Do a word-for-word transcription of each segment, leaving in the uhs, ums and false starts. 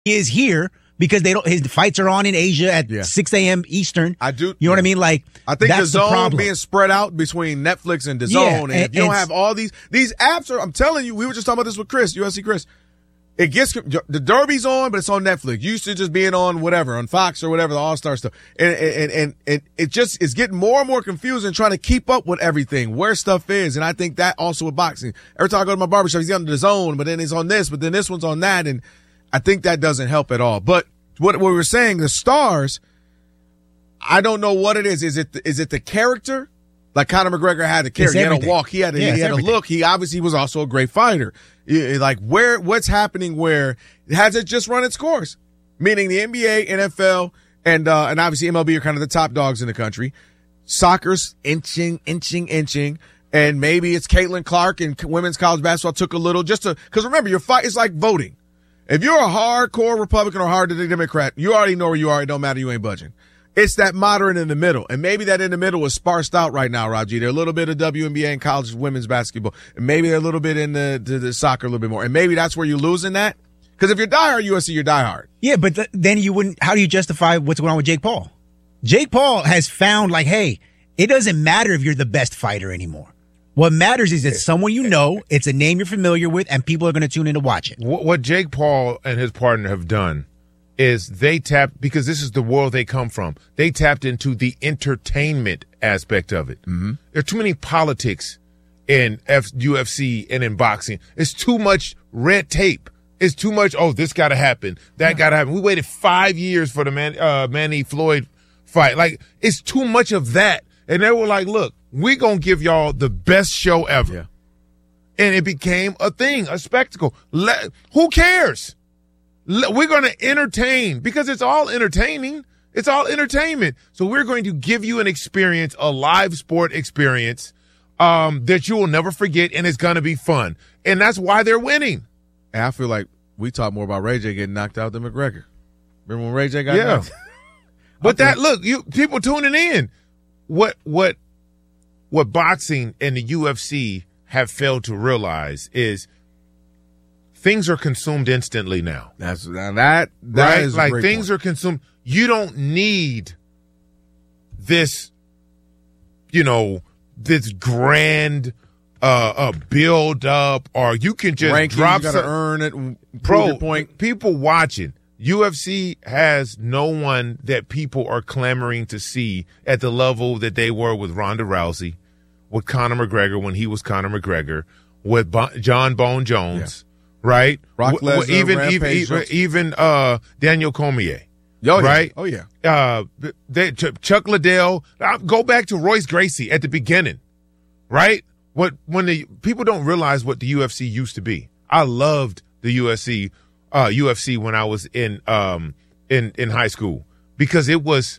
he is here because they don't. His fights are on in Asia at Yeah. six a.m. Eastern. I do. You know what I mean? Like I think that's the DAZN problem. being spread out between Netflix and DAZN, Yeah, and, and- if you don't and- have all these these apps, are I'm telling you, we were just talking about this with Chris, U F C Chris. It gets the Derby's on, but it's on Netflix. You used to just being on whatever, on Fox or whatever, the All Star stuff, and and and and it just is getting more and more confusing trying to keep up with everything, where stuff is, and I think that also with boxing. Every time I go to my barbershop, he's on the DAZN, but then he's on this, but then this one's on that, and I think that doesn't help at all. But what, what we were saying, the stars, I don't know what it is. Is it is it the character? Like Conor McGregor had a character. He had a walk. He had a, yeah, he had a look. He obviously was also a great fighter. Like where what's happening? Where has it just run its course? Meaning the N B A, N F L, and uh, and obviously M L B are kind of the top dogs in the country. Soccer's inching, inching, inching. And maybe it's Caitlin Clark and women's college basketball took a little just to, because remember, your fight is like voting. If you're a hardcore Republican or hard Democrat, you already know where you are. It don't matter. You ain't budging. It's that moderate in the middle. And maybe that in the middle is sparsed out right now, Raji. They're a little bit of W N B A and college women's basketball. And maybe they're a little bit in the, the, the soccer a little bit more. And maybe that's where you're losing that. Because if you're diehard U S C, you're diehard. Yeah, but th- then you wouldn't, how do you justify what's going on with Jake Paul? Jake Paul has found like, hey, it doesn't matter if you're the best fighter anymore. What matters is it's someone you know, it's a name you're familiar with, and people are going to tune in to watch it. What, what Jake Paul and his partner have done is they tapped, because this is the world they come from, they tapped into the entertainment aspect of it. Mm-hmm. There are too many politics in F- U F C and in boxing. It's too much red tape. It's too much, oh, this got to happen. That yeah. got to happen. We waited five years for the Man, uh, Manny Floyd fight. Like, it's too much of that. And they were like, look, we're going to give y'all the best show ever. Yeah. And it became a thing, a spectacle. Let, who cares? Let, we're going to entertain because it's all entertaining. It's all entertainment. So we're going to give you an experience, a live sport experience um, that you will never forget, and it's going to be fun. And that's why they're winning. And I feel like we talk more about Ray J getting knocked out than McGregor. Remember when Ray J got yeah. knocked? But that, look, you people tuning in. What what what boxing and the U F C have failed to realize is things are consumed instantly now. That's now that that right? is a like great things point. are consumed. You don't need this, you know, this grand uh, uh build up, or you can just Rankings, drop. You gotta some, earn it. And prove Bro, your point. People watching. U F C has no one that people are clamoring to see at the level that they were with Ronda Rousey, with Conor McGregor when he was Conor McGregor, with Bo- John Bone Jones, yeah. right? Brock w- Lesnar, even Rampage, even even uh, Daniel Cormier. Oh, yeah. Right? Oh, yeah. Uh, they, Ch- Chuck Liddell. Uh, go back to Royce Gracie at the beginning, right? What when the people don't realize what the U F C used to be. I loved the U F C. Uh, U F C when I was in um in in high school because it was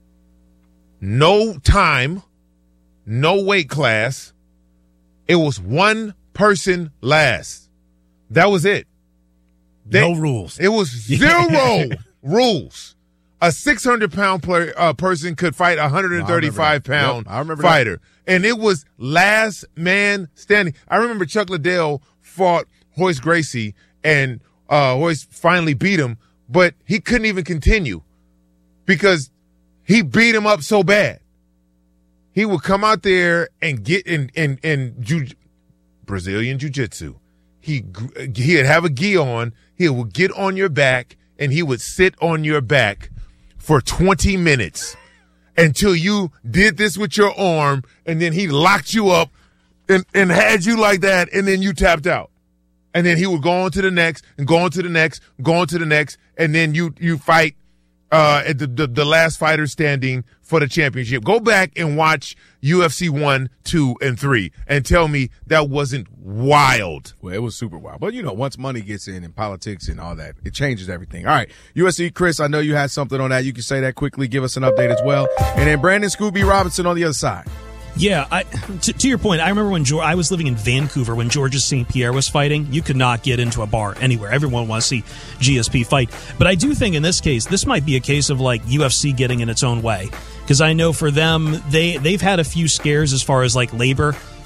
no time, no weight class. It was one person last. That was it. They, no rules. It was zero rules. A six hundred pound player, uh, person could fight a one hundred thirty-five no, pound yep, I remember fighter, that. And it was last man standing. I remember Chuck Liddell fought Royce Gracie and. Uh, Royce finally beat him, but he couldn't even continue because he beat him up so bad. He would come out there and get in in in jiu- Brazilian jiu-jitsu. He he'd have a gi on. He would get on your back and he would sit on your back for twenty minutes until you did this with your arm, and then he locked you up and and had you like that, and then you tapped out. And then he would go on to the next and go on to the next, go on to the next. And then you, you fight, uh, at the, the, the last fighter standing for the championship. Go back and watch U F C one, two, and three and tell me that wasn't wild. Well, it was super wild. But, you know, once money gets in and politics and all that, it changes everything. All right. U F C, Chris, I know you had something on that. You can say that quickly. Give us an update as well. And then Brandon Scooby Robinson on the other side. Yeah, I, to, to your point, I remember when George, I was living in Vancouver when Georges Saint Pierre was fighting. You could not get into a bar anywhere. Everyone wants to see G S P fight. But I do think in this case, this might be a case of like U F C getting in its own way. Because I know for them, they, they've had a few scares as far as like labor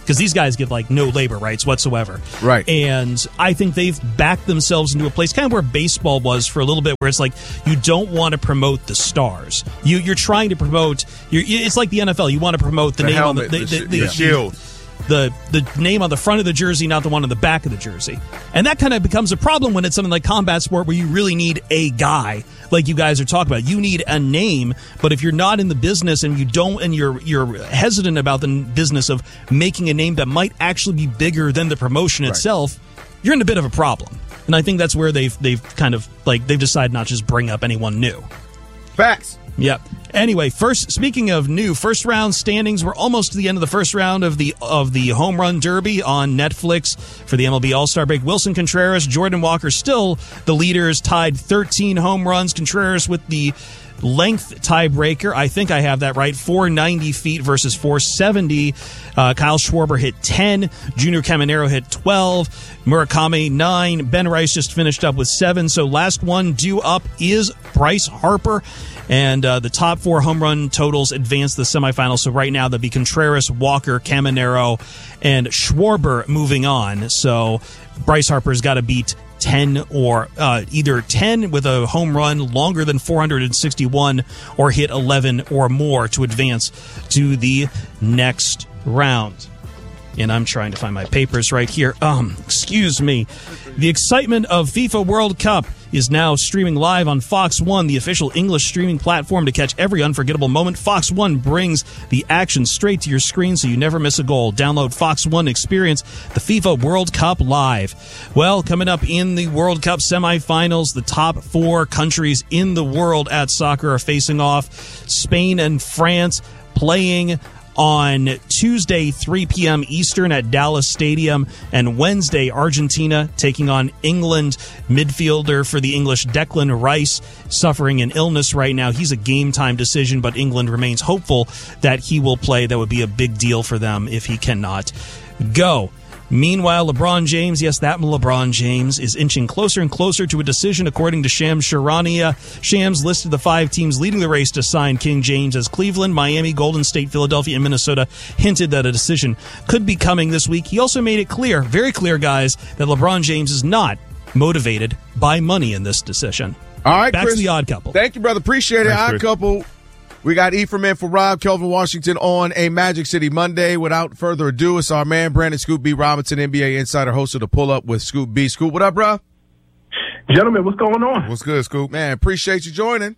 because these guys get like no labor rights whatsoever. Right. And I think they've backed themselves into a place kind of where baseball was for a little bit, where it's like you don't want to promote the stars. You, you're trying to promote. You're, it's like the N F L. You want to promote the, The name helmet, on the, the, the the, sh- the, yeah. Shield. the the name on the front of the jersey, not the one on the back of the jersey. And that kind of becomes a problem when it's something like combat sport where you really need a guy, like you guys are talking about. You need a name, but if you're not in the business and you don't, and you're you're hesitant about the business of making a name that might actually be bigger than the promotion Right. itself, you're in a bit of a problem. And I think that's where they've they've kind of like they've decided not to just bring up anyone new. Facts. Yep. Anyway, first speaking of new, first round standings, we're almost to the end of the first round of the of the Home Run Derby on Netflix for the M L B All-Star break. Wilson Contreras, Jordan Walker still the leaders, tied thirteen home runs. Contreras with the length tiebreaker. I think I have that right. four ninety feet versus four seventy. Uh, Kyle Schwarber hit ten. Junior Caminero hit twelve. Murakami nine. Ben Rice just finished up with seven. So last one due up is Bryce Harper. And uh, the top four home run totals advance to the semifinals. So right now, there'll be Contreras, Walker, Caminero, and Schwarber moving on. So Bryce Harper's got to beat ten or uh, either ten with a home run longer than four hundred sixty-one or hit eleven or more to advance to the next round. And I'm trying to find my papers right here. Um, excuse me. The excitement of FIFA World Cup is now streaming live on Fox One, the official English streaming platform to catch every unforgettable moment. Fox One brings the action straight to your screen so you never miss a goal. Download Fox One and experience the FIFA World Cup live. Well, coming up in the World Cup semifinals, the top four countries in the world at soccer are facing off. Spain and France playing on Tuesday, three p.m. Eastern at Dallas Stadium, and Wednesday, Argentina taking on England. Midfielder for the English, Declan Rice, suffering an illness right now. He's a game-time decision, but England remains hopeful that he will play. That would be a big deal for them if he cannot go. Meanwhile, LeBron James, yes, that LeBron James, is inching closer and closer to a decision, according to Shams Charania. Shams listed the five teams leading the race to sign King James as Cleveland, Miami, Golden State, Philadelphia, and Minnesota hinted that a decision could be coming this week. He also made it clear, very clear, guys, that LeBron James is not motivated by money in this decision. All right, Back Chris. to the Odd Couple. Thank you, brother. Appreciate it. Thanks, Odd Chris. Couple. We got Ephraim in for Rob, Kelvin Washington on a Magic City Monday. Without further ado, it's our man, Brandon Scoop B. Robinson, N B A insider, host of The Pull Up with Scoop B. Scoop, what up, bro? Gentlemen, what's going on? What's good, Scoop? Man, appreciate you joining.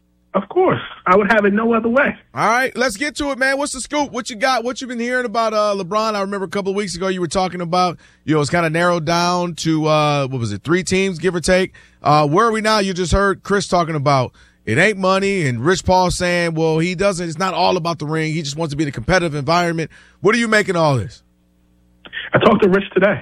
Of course. I would have it no other way. All right, let's get to it, man. What's the scoop? What you got? What you been hearing about uh, LeBron? I remember a couple of weeks ago you were talking about, you know, it's kind of narrowed down to, uh, what was it, three teams, give or take. Uh, where are we now? You just heard Chris talking about it ain't money, and Rich Paul saying, well, he doesn't, it's not all about the ring. He just wants to be in a competitive environment. What are you making all this? I talked to Rich today.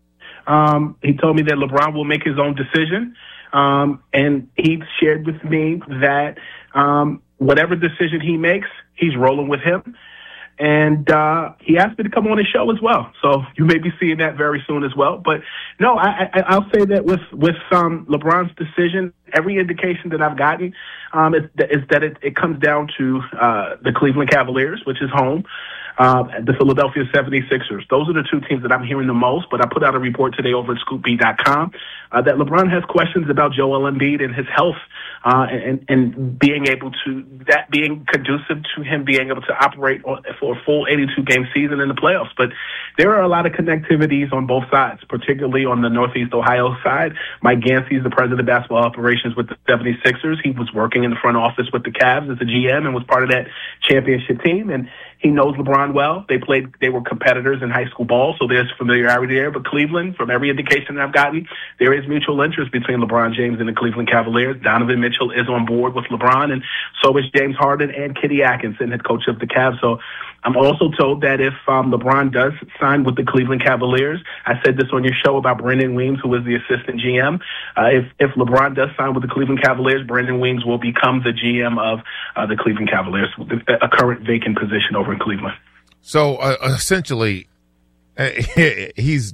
Um, he told me that LeBron will make his own decision. Um, and he shared with me that um, whatever decision he makes, he's rolling with him. And uh, he asked me to come on his show as well. So you may be seeing that very soon as well. But no, I, I, I'll say that with, with um, LeBron's decision, every indication that I've gotten um, is, is that it, it comes down to uh, the Cleveland Cavaliers, which is home, uh, the Philadelphia seventy-sixers. Those are the two teams that I'm hearing the most. But I put out a report today over at scoop b dot com uh, that LeBron has questions about Joel Embiid and his health uh, and, and being able to, that being conducive to him being able to operate for a full eighty-two game season in the playoffs. But there are a lot of connectivities on both sides, particularly on the Northeast Ohio side. Mike Gansey is the president of basketball operations with the seventy-sixers. He was working in the front office with the Cavs as a G M and was part of that championship team. And he knows LeBron well. They played, they were competitors in high school ball, so there's familiarity there. But Cleveland, from every indication that I've gotten, there is mutual interest between LeBron James and the Cleveland Cavaliers. Donovan Mitchell is on board with LeBron, and so is James Harden and Kenny Atkinson, head coach of the Cavs. So I'm also told that if um, LeBron does sign with the Cleveland Cavaliers, I said this on your show about Brandon Weems, who is the assistant G M. Uh, if, if LeBron does sign with the Cleveland Cavaliers, Brandon Weems will become the G M of uh, the Cleveland Cavaliers, a current vacant position over in Cleveland. So uh, essentially, uh, he's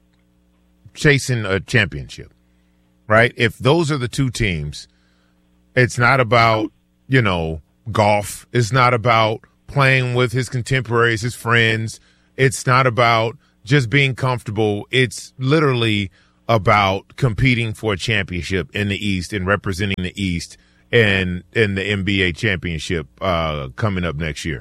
chasing a championship, right? If those are the two teams, it's not about, you know, golf. It's not about playing with his contemporaries, his friends. It's not about just being comfortable. It's literally about competing for a championship in the East and representing the East and in the N B A championship uh, coming up next year.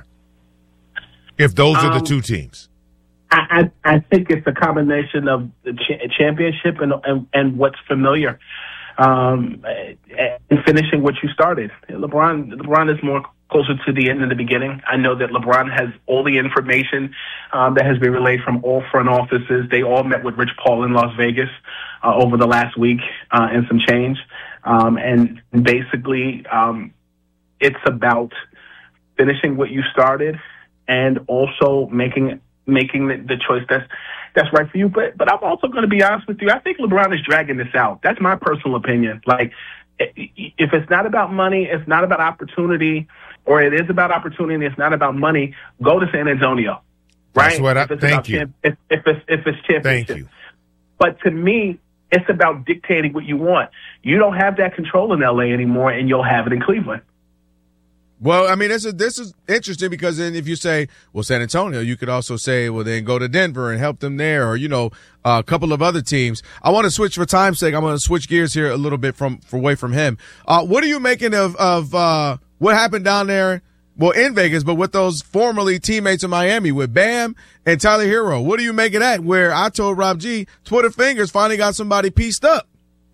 If those are Um, the two teams. I, I, I think it's a combination of the ch- championship and, and and what's familiar, um, and finishing what you started. LeBron LeBron is more closer to the end than the beginning. I know that LeBron has all the information um, that has been relayed from all front offices. They all met with Rich Paul in Las Vegas uh, over the last week uh, and some change. Um, and basically, um, it's about finishing what you started and also making making the, the choice that's that's right for you. But but I'm also going to be honest with you. I think LeBron is dragging this out. That's my personal opinion. Like, if it's not about money, it's not about opportunity, or it is about opportunity, it's not about money, go to San Antonio, right? That's what I, if it's thank about you. Champ, if, if it's if it's championship. Thank you. But to me, it's about dictating what you want. You don't have that control in L A anymore, and you'll have it in Cleveland. Well, I mean, this is this is interesting because then if you say, well, San Antonio, you could also say, well, then go to Denver and help them there, or you know, uh, a couple of other teams. I want to switch for time's sake. I'm going to switch gears here a little bit from, from away from him. Uh, what are you making of of uh, what happened down there? Well, in Vegas, but with those formerly teammates in Miami with Bam and Tyler Hero. What do you make of that? Where I told Rob G, Twitter fingers finally got somebody pieced up.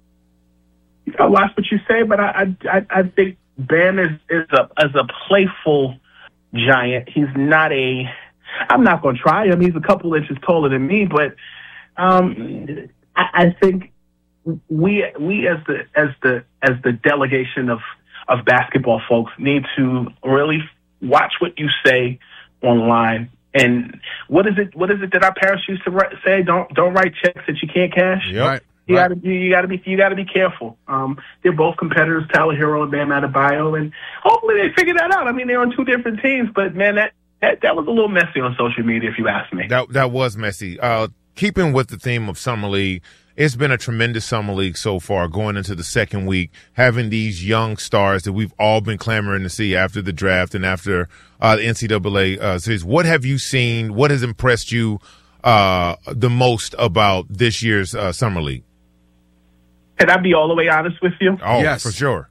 I watch what you say, but I I, I think Bam is, is a as a playful giant. He's not a. I'm not going to try him. He's a couple inches taller than me, but um, I, I think we we as the as the as the delegation of of basketball folks need to really watch what you say online. And what is it? What is it that our parents used to write, say? Don't don't write checks that you can't cash. Yep. Right. You right. gotta you gotta be you gotta be careful. Um, they're both competitors, Tyler Hero and Bam Adebayo, and hopefully they figure that out. I mean, they're on two different teams, but man, that that, that was a little messy on social media, if you ask me. That that was messy. Uh, keeping with the theme of Summer League, it's been a tremendous Summer League so far, going into the second week, having these young stars that we've all been clamoring to see after the draft and after uh, the N C double A uh, series. What have you seen? What has impressed you uh, the most about this year's uh, Summer League? Can I be all the way honest with you? Oh, Yes. for sure.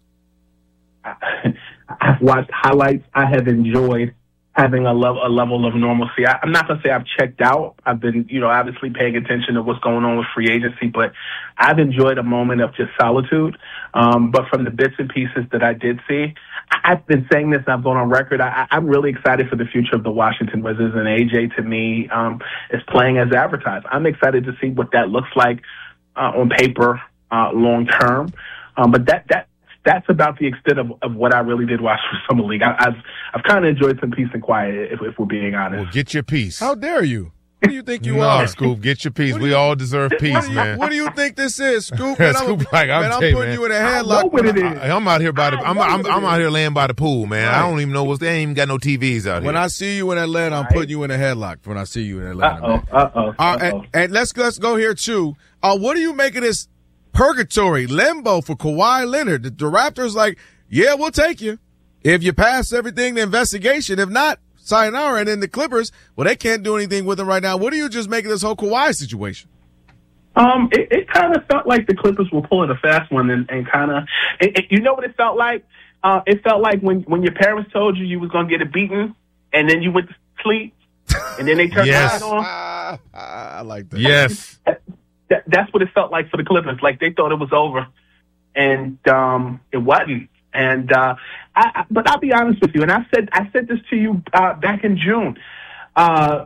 I've watched highlights. I have enjoyed having a level, a level of normalcy. I, I'm not going to say I've checked out. I've been, you know, obviously paying attention to what's going on with free agency, but I've enjoyed a moment of just solitude. Um, but from the bits and pieces that I did see, I, I've been saying this, I've gone on record. I, I'm really excited for the future of the Washington Wizards, and A J, to me, um, is playing as advertised. I'm excited to see what that looks like uh, on paper uh, long term. Um, but that, that, That's about the extent of, of what I really did watch for Summer League. I, I've I've kind of enjoyed some peace and quiet, if, if we're being honest. Well, get your piece. How dare you? What do you think you no, are? Scoop, get your piece. What do We you- all deserve peace, What do you- man. What do you think this is, Scoop? Man, I'm, Scoop, like, I'm man, I'm telling you, putting man. you in a I know headlock. what it is. I, I'm out here by the. I'm I know I'm, what I'm it out is. here laying by the pool, man. I Right. don't even know what's. They ain't even got no T Vs out When here. I see you in Atlanta, I'm Right. putting you in a headlock. When I see you in Atlanta, Uh-oh, man. uh-oh, Uh, uh-oh. and, and let's let's go here too. Uh, what do you make of this purgatory limbo for Kawhi Leonard? The, the Raptors like, yeah, we'll take you if you pass everything the investigation. If not, sayonara. And then the Clippers, well, they can't do anything with him right now. What do you just make of this whole Kawhi situation? Um, it, it kind of felt like the Clippers were pulling a fast one, and, and kind of, it, it, you know what it felt like? Uh, it felt like when, when your parents told you you was going to get a beating, and then you went to sleep, and then they turned Yes. the light on. Ah, I like that. yes. That, that's what it felt like for the Clippers. Like they thought it was over, and um, it wasn't. And uh, I, I, but I'll be honest with you, and I said I said this to you uh, back in June. Uh,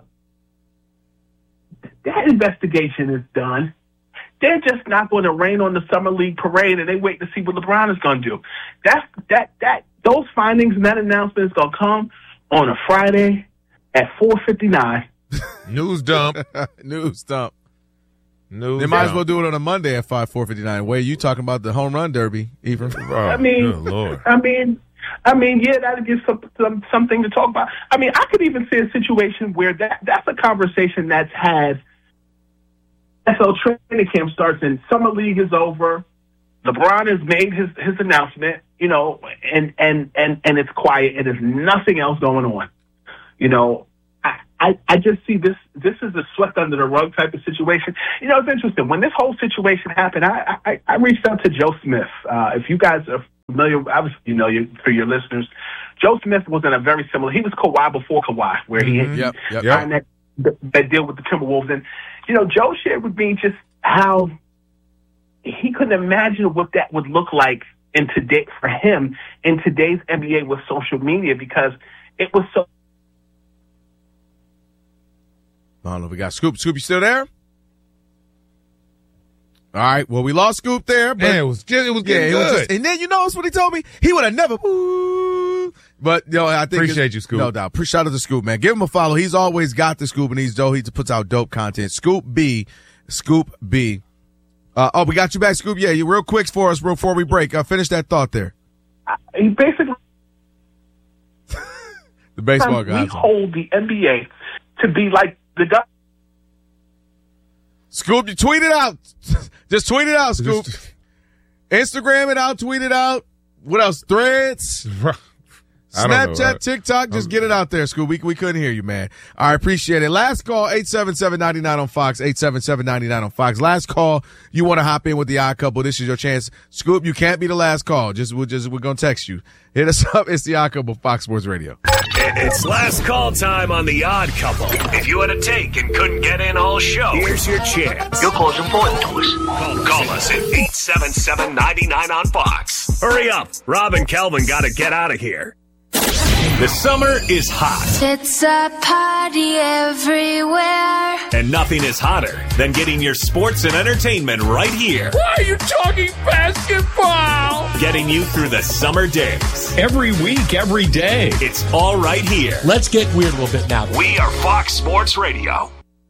that investigation is done. They're just not going to rain on the Summer League parade, and they wait to see what LeBron is going to do. That's that that those findings and that announcement is going to come on a Friday at four fifty-nine. News dump. News dump. News They might as dump. well do it on a Monday at five four fifty nine. Wait, you talking about the home run derby, even? Oh, I mean, good Lord. I mean, I mean, yeah, that'd give some, some something to talk about. I mean, I could even see a situation where that that's a conversation that's had. N F L training camp starts and Summer League is over. LeBron has made his, his announcement, you know, and, and, and, and it's quiet and there's nothing else going on. You know, I, I, I just see this, this is a swept under the rug type of situation. You know, it's interesting. When this whole situation happened, I, I, I reached out to Joe Smith. Uh, if you guys are familiar, obviously, you know, you, for your listeners, Joe Smith was in a very similar, he was Kawhi before Kawhi, where he Mm-hmm. had Yep, yep, that, that, that deal with the Timberwolves. And, you know, Joe shared with me just how he couldn't imagine what that would look like in today for him in today's N B A with social media, because it was so. I don't know if we got Scoop. Scoop, you still there? All right. Well, we lost Scoop there, but Man, it was just, it was yeah, getting it good. was just, and then you know what he told me? He would have never. Ooh, but you know, I think Appreciate it's- you, Scoop. No doubt. Shout out to Scoop, man. Give him a follow. He's always got the Scoop, and he's dope. He puts out dope content. Scoop B, Scoop B. Uh, oh, we got you back, Scoop. Yeah, you real quick for us before we break. Uh, finish that thought there. He basically The baseball we guys. hold the N B A to be like the guy. Scoop, you tweet it out. Just tweet it out, Scoop. Just- Instagram it out, tweet it out. What else? Threads, I don't know. Snapchat, TikTok. Just get it out there, Scoop. We, we couldn't hear you, man. All right, appreciate it. Last call, eight seven seven, nine nine on Fox, eight seven seven, nine nine on Fox. Last call, you want to hop in with the Odd Couple. This is your chance. Scoop, you can't be the last call. Just We'll just, we're going to text you. Hit us up. It's the Odd Couple, Fox Sports Radio. It's last call time on The Odd Couple. If you had a take and couldn't get in all show, here's your chance. Your call is important to us. Call, call us at eight seven seven, nine nine on Fox. Hurry up. Rob and Calvin got to get out of here. The summer is hot, It's a party everywhere. and nothing is hotter than getting your sports and entertainment right here. Why are you talking basketball? Getting you through the summer days. Every week, every day. It's all right here. Let's get weird a little bit now. We are Fox Sports Radio.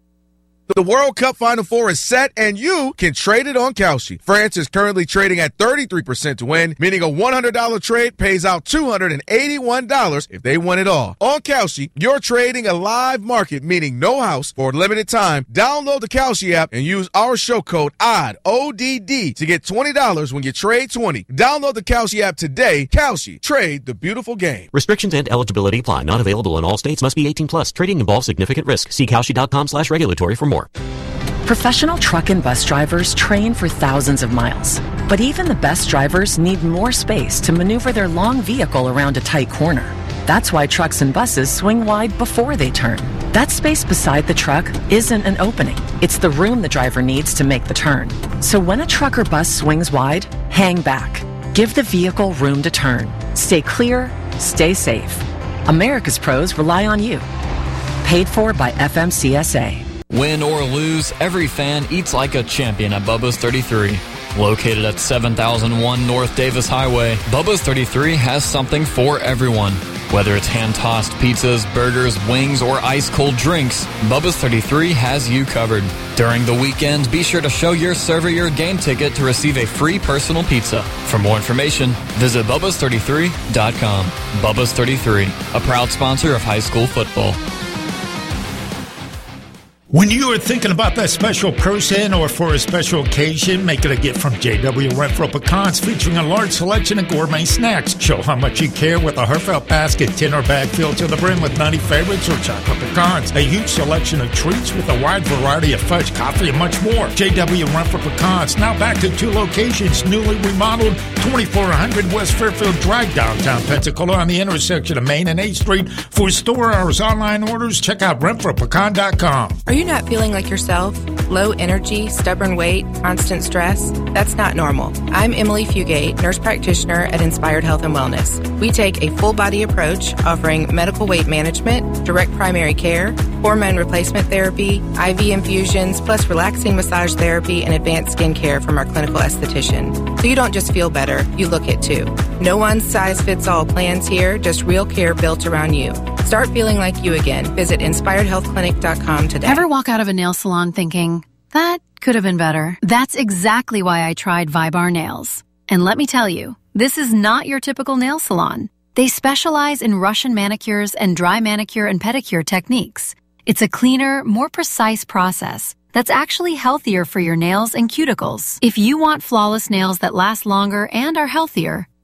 The World Cup Final Four is set, and you can trade it on Kalshi. France is currently trading at thirty-three percent to win, meaning a one hundred dollars trade pays out two hundred eighty-one dollars if they win it all. On Kalshi, you're trading a live market, meaning no house, for a limited time. Download the Kalshi app and use our show code O D D, O D D, to get twenty dollars when you trade twenty. Download the Kalshi app today. Kalshi, trade the beautiful game. Restrictions and eligibility apply. Not available in all states. Must be eighteen plus. Trading involves significant risk. See Kalshi.com slash regulatory for more. Professional truck and bus drivers train for thousands of miles. But even the best drivers need more space to maneuver their long vehicle around a tight corner. That's why trucks and buses swing wide before they turn. That space beside the truck isn't an opening. It's the room the driver needs to make the turn. So when a truck or bus swings wide, hang back. Give the vehicle room to turn. Stay clear, stay safe. America's pros rely on you. Paid for by F M C S A. Win or lose, every fan eats like a champion at Bubba's thirty-three. Located at seven thousand one North Davis Highway, Bubba's thirty-three has something for everyone. Whether it's hand-tossed pizzas, burgers, wings, or ice-cold drinks, Bubba's thirty-three has you covered. During the weekends, be sure to show your server your game ticket to receive a free personal pizza. For more information, visit Bubbas thirty-three dot com. Bubba's thirty-three, a proud sponsor of high school football. When you are thinking about that special person or for a special occasion, make it a gift from J W Renfro Pecans, featuring a large selection of gourmet snacks. Show how much you care with a heartfelt basket, tin or bag filled to the brim with nutty favorites or chocolate pecans. A huge selection of treats with a wide variety of fudge, coffee, and much more. J W Renfro Pecans, now back to two locations, newly remodeled, twenty-four hundred West Fairfield Drive, downtown Pensacola, on the intersection of Main and eighth Street. For store hours, online orders, check out renfro pecan dot com. Are you not feeling like yourself? Low energy, stubborn weight, constant stress? That's not normal. I'm Emily Fugate, nurse practitioner at Inspired Health and Wellness. We take a full body approach offering medical weight management, direct primary care, hormone replacement therapy, I V infusions, plus relaxing massage therapy and advanced skin care from our clinical esthetician. So you don't just feel better, you look it too. No one size fits all plans here, just real care built around you. Start feeling like you again. Visit inspired health clinic dot com today. Ever walk out of a nail salon thinking, that could have been better? That's exactly why I tried Vibar Nails. And let me tell you, this is not your typical nail salon. They specialize in Russian manicures and dry manicure and pedicure techniques. It's a cleaner, more precise process that's actually healthier for your nails and cuticles. If you want flawless nails that last longer and are healthier,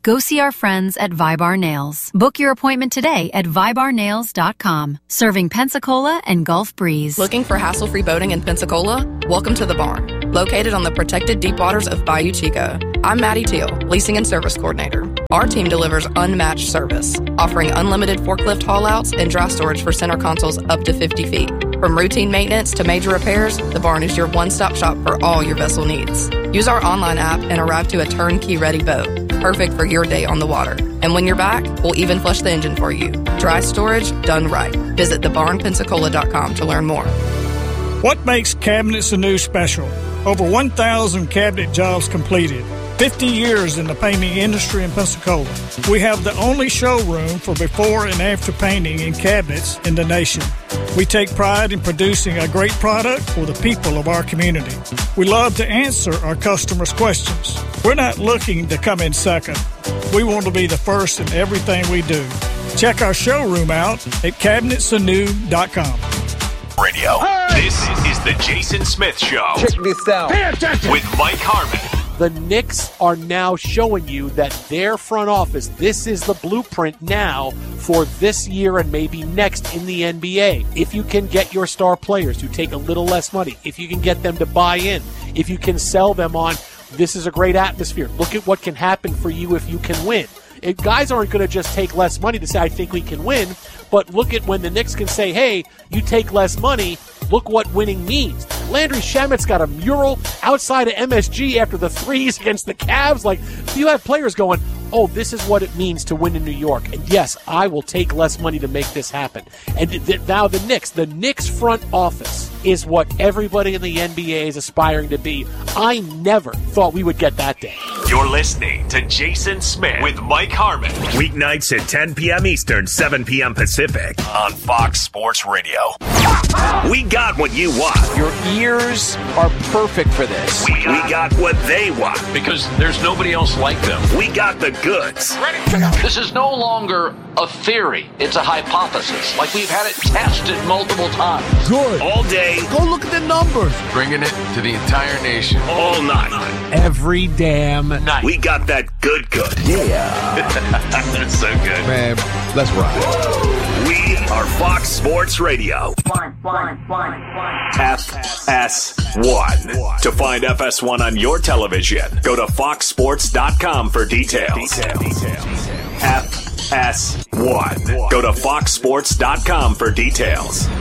Go see our friends at Vibar Nails. Book your appointment today at vibar nails dot com. Serving Pensacola and Gulf Breeze. Looking for hassle-free boating in Pensacola? Welcome to the Barn, located on the protected deep waters of Bayou Chico. I'm Maddie Teal, Leasing and Service Coordinator. Our team delivers unmatched service, offering unlimited forklift haul-outs and dry storage for center consoles up to fifty feet. From routine maintenance to major repairs, the Barn is your one-stop shop for all your vessel needs. Use our online app and arrive to a turnkey-ready boat, perfect for your day on the water. And when you're back, we'll even flush the engine for you. Dry storage done right. Visit the barn pensacola dot com to learn more. What makes Cabinets Anew special? Over one thousand cabinet jobs completed. fifty years in the painting industry in Pensacola. We have the only showroom for before and after painting in cabinets in the nation. We take pride in producing a great product for the people of our community. We love to answer our customers' questions. We're not looking to come in second. We want to be the first in everything we do. Check our showroom out at cabinets anew dot com. Radio. Hey! This is the Jason Smith Show. Check this out. Pay attention. With Mike Harmon. The Knicks are now showing you that their front office, this is the blueprint now for this year and maybe next in the N B A. If you can get your star players to take a little less money, if you can get them to buy in, if you can sell them on, this is a great atmosphere. Look at what can happen for you if you can win. It, guys aren't going to just take less money to say, I think we can win, but look at when the Knicks can say, hey, you take less money, look what winning means. Landry Shamet's got a mural outside of M S G after the threes against the Cavs. Like, you have players going, oh, this is what it means to win in New York. And yes, I will take less money to make this happen. And th- now the Knicks, the Knicks front office is what everybody in the N B A is aspiring to be. I never thought we would get that day. You're listening to Jason Smith with Mike Harmon. Weeknights at ten p.m. Eastern, seven p.m. Pacific on Fox Sports Radio. We got what you want. Your ears are perfect for this. We got, we got what they want. Because there's nobody else like them. We got the goods. This is no longer a theory. It's a hypothesis. Like we've had it tested multiple times. Good. All day. Go look at the numbers. Bringing it to the entire nation. All night. Every damn night. We got that good good. Yeah. That's so good. Man, let's rock. We are Fox Sports Radio. One, one, one, one. F S one. To find F S one on your television, go to fox sports dot com for details. F S one. Go to fox sports dot com for details.